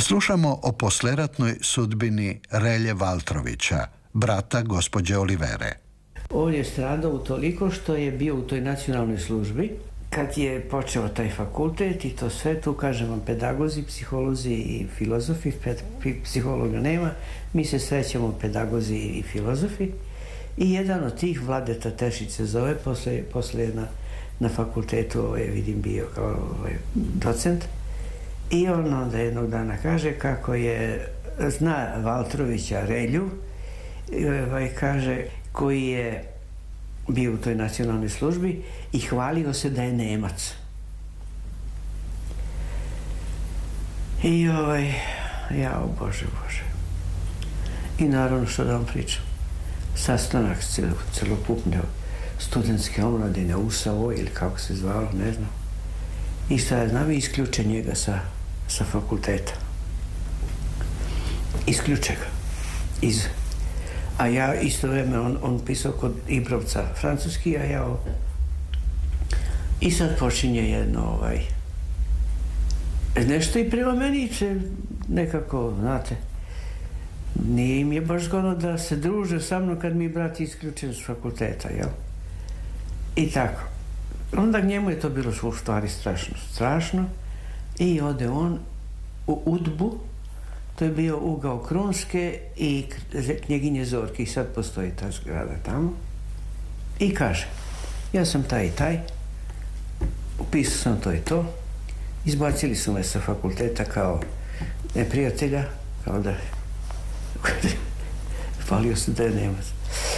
Slušamo o posleratnoj sudbini Relje Valtrovića, brata gospođe Olivere. On je stradao utoliko što je bio u toj nacionalnoj službi. Kad je počeo taj fakultet i to sve, tu kažem vam pedagozi, psiholozi i filozofi, psihologa nema, mi se srećemo pedagozi i filozofi. I jedan od tih, Vladeta Tešić se zove, posle na fakultetu vidim bio kao docent. I on onda jednog dana kaže kako zna Valtrovića Relju, kaže, koji je bio u toj nacionalnoj službi i hvalio se da je Nemac. I Bože. I naravno što da vam pričam. Sastanak celokupne studentske omladine USAO ili kako se zvalo, ne znam. I šta ja znam, isključe njega sa fakulteta. Isključe ga. A ja isto vreme, on pisao kod Ibrovca francuski, a ja I sad počinje jedno nešto i prema meni se nekako, znate, nije im je baš zgodno da se druže sa mnom kad mi je brat isključen s fakulteta, jel? I tako. Onda njemu je to bilo u stvari strašno i ode on u Udbu, to je bio ugao Krunske i Knjeginje Zorke i sad postoji ta zgrada tamo. I kaže, ja sam taj i taj, upisao sam to i to, izbacili su me sa fakulteta kao neprijatelja, kao da falio se da je Nemac.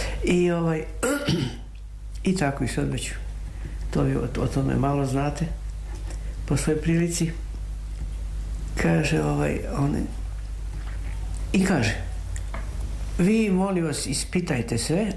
I tako i sad već o tome malo znate po svojoj prilici. Kaže i kaže, vi molim vas ispitajte sve,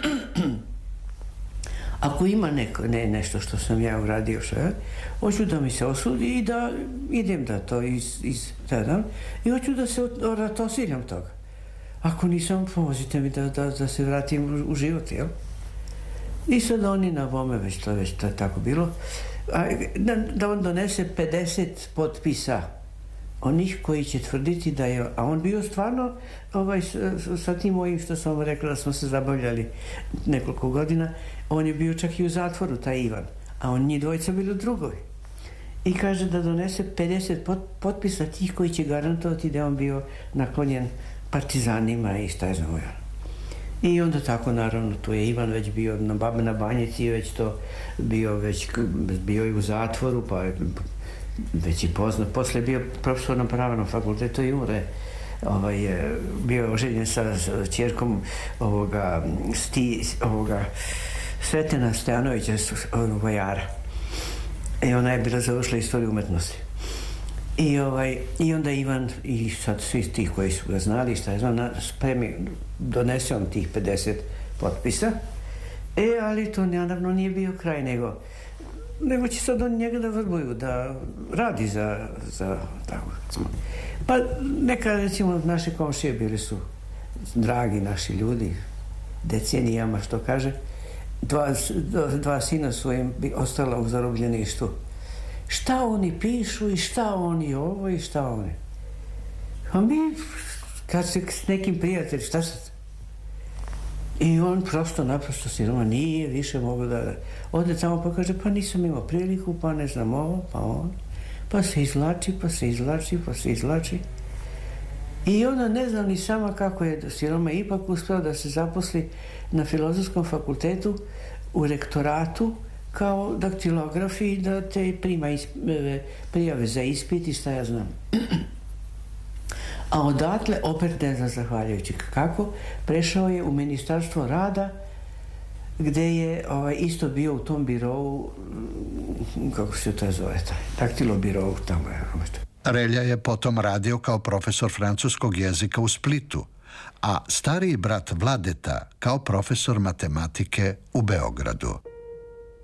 ako ima nešto što sam ja uradio, hoću da mi se osudi i da idem da to izgledam i hoću da se ratosiljam toga. Ako nisam, pomozite mi da se vratim u život, jel? I sad oni na bome, već to je tako bilo, da on donese 50 potpisa onih koji će tvrditi da je, a on bio stvarno sa tim mojim što sam vam rekla da smo se zabavljali nekoliko godina, on je bio čak i u zatvoru, taj Ivan, a on njih dvojica bili u drugoj. I kaže da donese 50 potpisa tih koji će garantovati da je on bio naklonjen partizanima i šta je znamo ja. I onda tako, naravno, tu je Ivan već bio na Banjici, već to bio i u zatvoru, pa već i poznat. Posle je bio profesor na Pravnom fakultetu i umre. Bio oženjen sa ćerkom Sretena Stojanovića, vojara. I ona je bila završila istoriju umetnosti. I onda Ivan i sad svi tih koji su ga znali, šta je znam, donese on tih 50 potpisa. Ali to naravno nije bio kraj, nego će sad oni njega da vrbuju, da radi za tako. Pa neka, recimo, naše komšije bili su dragi naši ljudi, decenijama, što kaže. Dva sina su im ostala u zarobljeništvu. Šta oni pišu i šta oni ovo i šta oni. A mi, kad se s nekim prijatelj, šta sad? I on naprosto sinoma nije više mogu da ode tamo pa kaže, pa nisam imao priliku, pa ne znam ovo, pa on. Pa se izvlači. I onda ne znam ni sama kako je sinoma ipak uspeo da se zaposli na Filozofskom fakultetu u rektoratu kao daktilograf i da te prima prijave za ispit i šta ja znam. A odatle, opet ne znam zahvaljujući kako, prešao je u Ministarstvo rada gde je isto bio u tom birovu, kako se to zove, daktilo birovu tamo je. Relja je potom radio kao profesor francuskog jezika u Splitu, a stariji brat Vladeta kao profesor matematike u Beogradu.